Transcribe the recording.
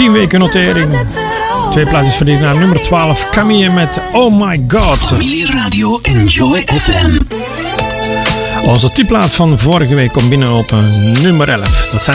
10 weken notering. 2 plaatjes verdiend naar nummer 12. Camille met Oh My God. Familieradio Enjoy FM. Onze 10 plaat van vorige week komt binnen op nummer 11. Dat zijn